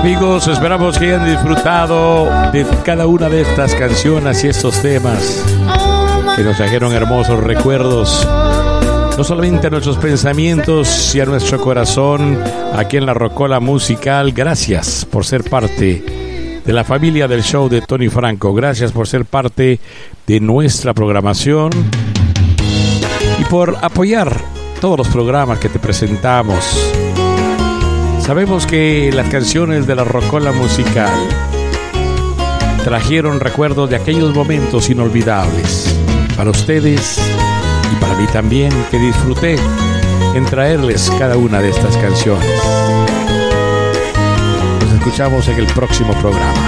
Amigos, esperamos que hayan disfrutado de cada una de estas canciones y estos temas que nos trajeron hermosos recuerdos, no solamente a nuestros pensamientos y a nuestro corazón aquí en La Rocola Musical. Gracias por ser parte de la familia del show de Tony Franco. Gracias por ser parte de nuestra programación y por apoyar todos los programas que te presentamos. Sabemos que las canciones de La Rocola Musical trajeron recuerdos de aquellos momentos inolvidables para ustedes y para mí también, que disfruté en traerles cada una de estas canciones. Nos escuchamos en el próximo programa.